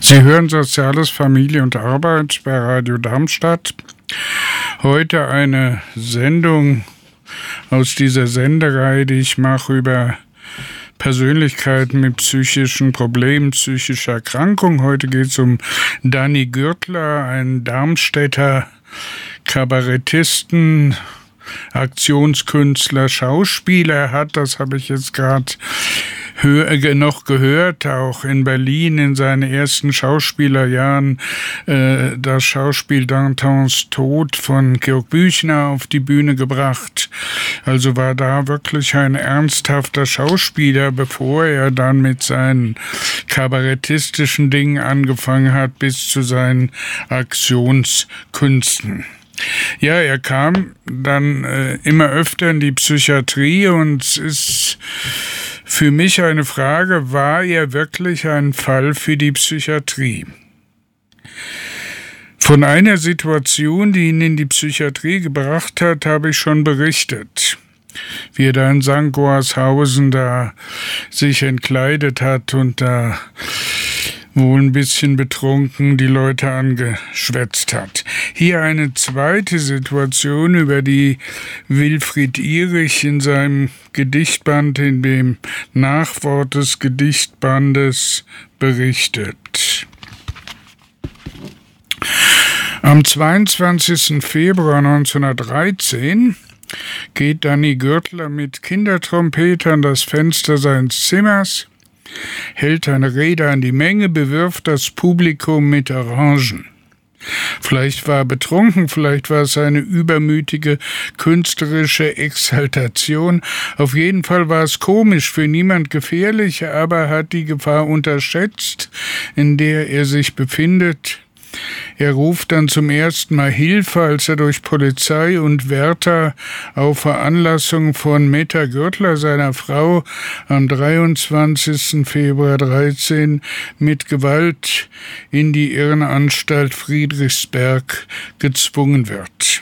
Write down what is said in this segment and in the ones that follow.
Sie hören Soziales, Familie und Arbeit bei Radio Darmstadt. Heute eine Sendung aus dieser Sendereihe, die ich mache über Persönlichkeiten mit psychischen Problemen, psychischer Erkrankung. Heute geht es um Danny Gürtler, einen Darmstädter Kabarettisten, Aktionskünstler, Schauspieler. Er hat, das habe ich jetzt gerade noch gehört, auch in Berlin in seinen ersten Schauspielerjahren das Schauspiel Dantons Tod von Georg Büchner auf die Bühne gebracht. Also war da wirklich ein ernsthafter Schauspieler, bevor er dann mit seinen kabarettistischen Dingen angefangen hat, bis zu seinen Aktionskünsten. Ja, er kam dann immer öfter in die Psychiatrie und es ist für mich eine Frage, war er wirklich ein Fall für die Psychiatrie? Von einer Situation, die ihn in die Psychiatrie gebracht hat, habe ich schon berichtet. Wie er da in St. Goarshausen da sich entkleidet hat und da wohl ein bisschen betrunken die Leute angeschwätzt hat. Hier eine zweite Situation, über die Wilfried Ihrig in seinem Gedichtband, in dem Nachwort des Gedichtbandes berichtet. Am 22. Februar 1913 geht Danny Gürtler mit Kindertrompete an das Fenster seines Zimmers, hält eine Rede an die Menge, bewirft das Publikum mit Orangen. Vielleicht war er betrunken, vielleicht war es eine übermütige künstlerische Exaltation. Auf jeden Fall war es komisch, für niemand gefährlich, aber er hat die Gefahr unterschätzt, in der er sich befindet. Er ruft dann zum ersten Mal Hilfe, als er durch Polizei und Wärter auf Veranlassung von Meta Gürtler, seiner Frau, am 23. Februar 13 mit Gewalt in die Irrenanstalt Friedrichsberg gezwungen wird.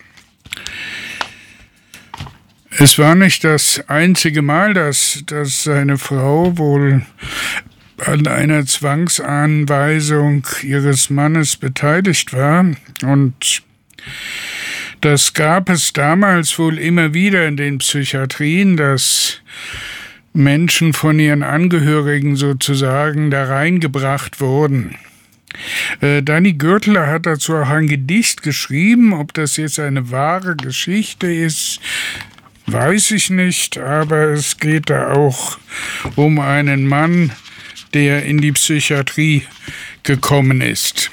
Es war nicht das einzige Mal, dass seine Frau wohl an einer Zwangsanweisung ihres Mannes beteiligt war. Und das gab es damals wohl immer wieder in den Psychiatrien, dass Menschen von ihren Angehörigen sozusagen da reingebracht wurden. Danny Gürtler hat dazu auch ein Gedicht geschrieben. Ob das jetzt eine wahre Geschichte ist, weiß ich nicht, aber es geht da auch um einen Mann, der in die Psychiatrie gekommen ist.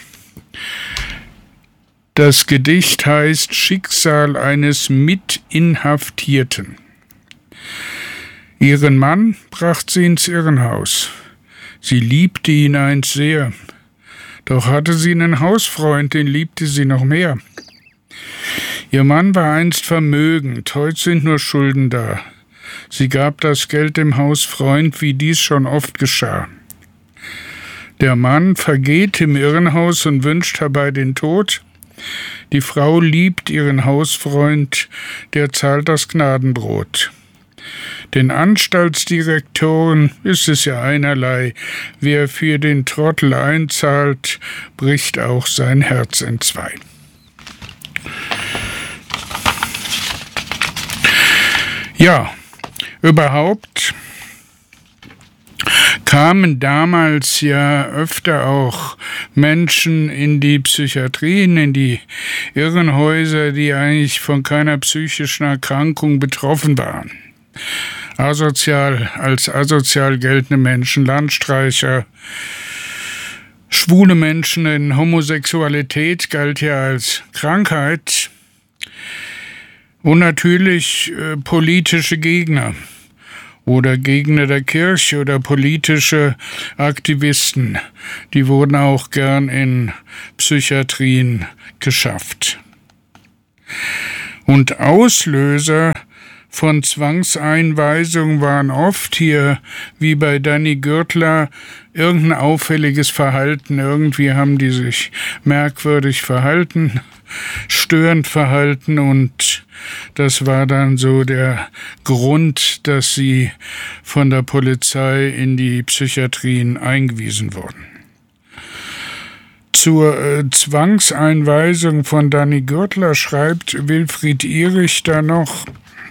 Das Gedicht heißt Schicksal eines Mitinhaftierten. Ihren Mann brachte sie ins Irrenhaus. Sie liebte ihn einst sehr. Doch hatte sie einen Hausfreund, den liebte sie noch mehr. Ihr Mann war einst vermögend, heute sind nur Schulden da. Sie gab das Geld dem Hausfreund, wie dies schon oft geschah. Der Mann vergeht im Irrenhaus und wünscht herbei den Tod. Die Frau liebt ihren Hausfreund, der zahlt das Gnadenbrot. Den Anstaltsdirektoren ist es ja einerlei, wer für den Trottel einzahlt, bricht auch sein Herz entzwei. Ja, überhaupt kamen damals ja öfter auch Menschen in die Psychiatrien, in die Irrenhäuser, die eigentlich von keiner psychischen Erkrankung betroffen waren. Als asozial geltende Menschen, Landstreicher, schwule Menschen, denn Homosexualität galt ja als Krankheit und natürlich politische Gegner. Oder Gegner der Kirche oder politische Aktivisten, die wurden auch gern in Psychiatrien geschafft. Und Auslöser von Zwangseinweisungen waren oft hier, wie bei Danny Gürtler, irgendein auffälliges Verhalten. Irgendwie haben die sich merkwürdig verhalten, störend verhalten, und das war dann so der Grund, dass sie von der Polizei in die Psychiatrien eingewiesen wurden. Zur Zwangseinweisung von Danny Gürtler schreibt Wilfried Ihrig da noch: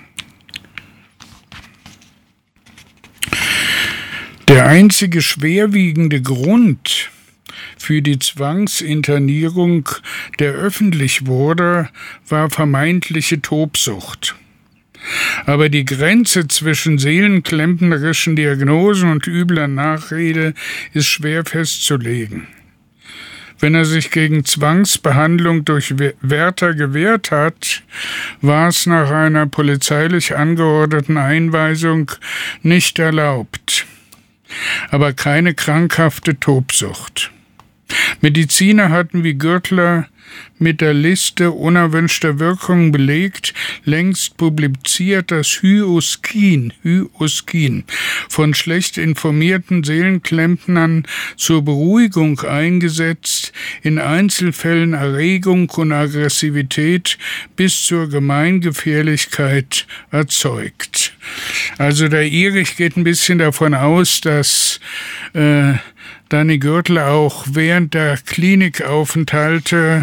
Der einzige schwerwiegende Grund für die Zwangsinternierung, der öffentlich wurde, war vermeintliche Tobsucht. Aber die Grenze zwischen seelenklempnerischen Diagnosen und übler Nachrede ist schwer festzulegen. Wenn er sich gegen Zwangsbehandlung durch Wärter gewehrt hat, war es nach einer polizeilich angeordneten Einweisung nicht erlaubt, aber keine krankhafte Tobsucht. Mediziner hatten wie Gürtler mit der Liste unerwünschter Wirkungen belegt, längst publiziert, dass Hyoscin von schlecht informierten Seelenklempnern zur Beruhigung eingesetzt, in Einzelfällen Erregung und Aggressivität bis zur Gemeingefährlichkeit erzeugt. Also der Ihrig geht ein bisschen davon aus, dass Danny Gürtler auch während der Klinikaufenthalte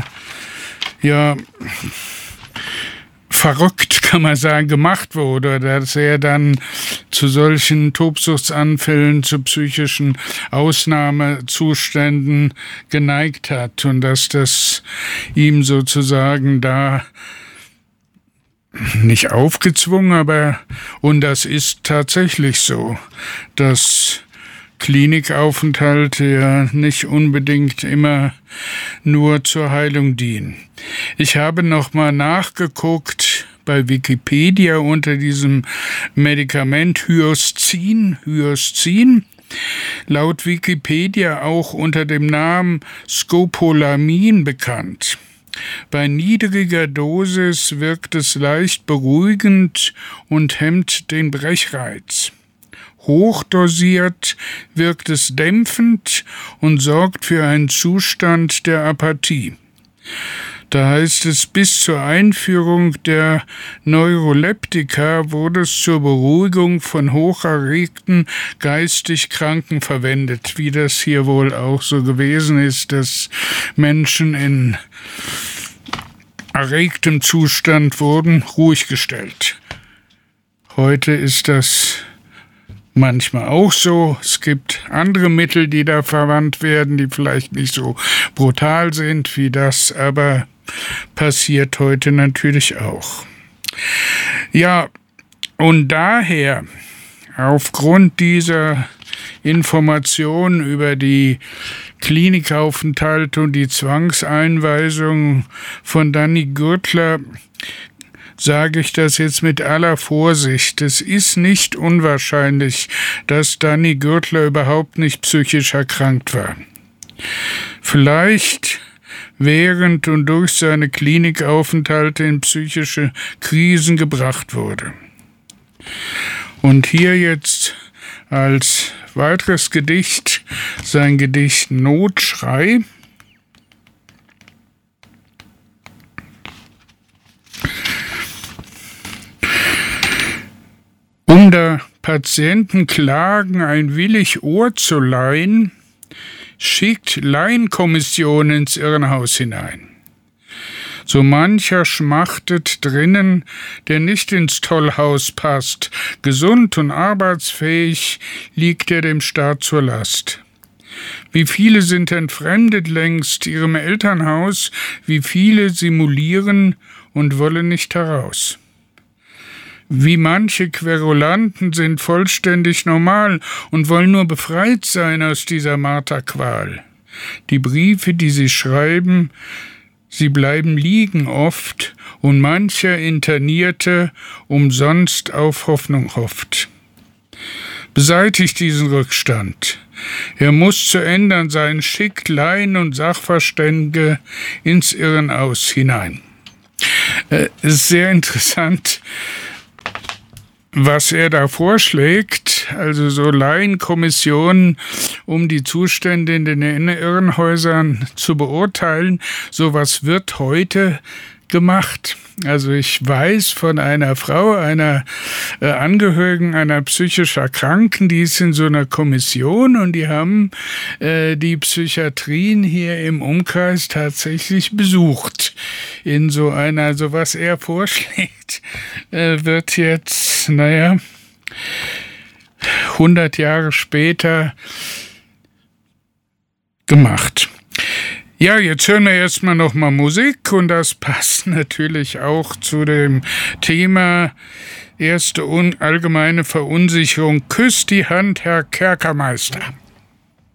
verrückt, kann man sagen, gemacht wurde, dass er dann zu solchen Tobsuchtsanfällen, zu psychischen Ausnahmezuständen geneigt hat und dass das ihm sozusagen da nicht aufgezwungen, aber, und das ist tatsächlich so, dass Klinikaufenthalte ja nicht unbedingt immer nur zur Heilung dienen. Ich habe nochmal nachgeguckt bei Wikipedia unter diesem Medikament Hyoscin, laut Wikipedia auch unter dem Namen Scopolamin bekannt. Bei niedriger Dosis wirkt es leicht beruhigend und hemmt den Brechreiz. Hochdosiert wirkt es dämpfend und sorgt für einen Zustand der Apathie. Da heißt es, bis zur Einführung der Neuroleptika wurde es zur Beruhigung von hocherregten, geistig Kranken verwendet, wie das hier wohl auch so gewesen ist, dass Menschen in erregtem Zustand wurden ruhig gestellt. Heute ist das manchmal auch so. Es gibt andere Mittel, die da verwandt werden, die vielleicht nicht so brutal sind wie das, aber passiert heute natürlich auch. Ja, und daher, aufgrund dieser Informationen über die Klinikaufenthalte und die Zwangseinweisung von Danny Gürtler, sage ich das jetzt mit aller Vorsicht. Es ist nicht unwahrscheinlich, dass Danny Gürtler überhaupt nicht psychisch erkrankt war. Vielleicht während und durch seine Klinikaufenthalte in psychische Krisen gebracht wurde. Und hier jetzt als weiteres Gedicht sein Gedicht Notschrei. Um der Patienten Klagen ein willig Ohr zu leihen, schickt Laienkommission ins Irrenhaus hinein. So mancher schmachtet drinnen, der nicht ins Tollhaus passt, gesund und arbeitsfähig liegt er dem Staat zur Last. Wie viele sind entfremdet längst ihrem Elternhaus, wie viele simulieren und wollen nicht heraus. Wie manche Querulanten sind vollständig normal und wollen nur befreit sein aus dieser Marterqual. Die Briefe, die sie schreiben, sie bleiben liegen oft, und mancher Internierte umsonst auf Hoffnung hofft. Beseitigt diesen Rückstand. Er muss zu ändern sein, schickt Laien und Sachverständige ins Irrenhaus hinein. Es ist sehr interessant, was er da vorschlägt, also so Laienkommissionen, um die Zustände in den Irrenhäusern zu beurteilen. Sowas wird heute gemacht. Also ich weiß von einer Frau, einer Angehörigen einer psychisch Erkrankten, die ist in so einer Kommission und die haben die Psychiatrien hier im Umkreis tatsächlich besucht. In so einer, also was er vorschlägt, wird jetzt, 100 Jahre später gemacht. Ja, jetzt hören wir erstmal nochmal Musik und das passt natürlich auch zu dem Thema erste allgemeine Verunsicherung. Küsst die Hand, Herr Kerkermeister.